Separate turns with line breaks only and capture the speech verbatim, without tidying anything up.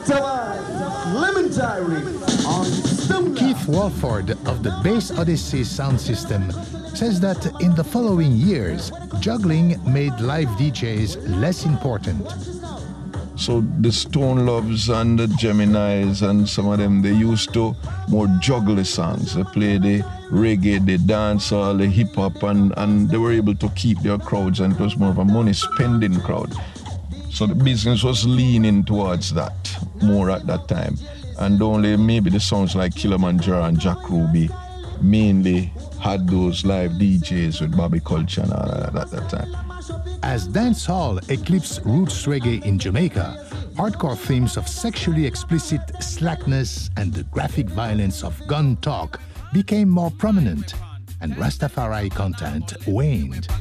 Lemon Diary on Stone.
Keith Walford of the Bass Odyssey sound system says that in the following years, juggling made live D Js less important.
So the Stone Loves and the Geminis and some of them, they used to more juggle the songs. They play the reggae, the dancehall, the hip hop, and, and they were able to keep their crowds, and it was more of a money spending crowd. So the business was leaning towards that more at that time. And only maybe the songs like Kilimanjaro and Jack Ruby mainly had those live D Js with Bobby Culture and all that at that time.
As dancehall eclipsed roots reggae in Jamaica, hardcore themes of sexually explicit slackness and the graphic violence of gun talk became more prominent, and Rastafari content waned.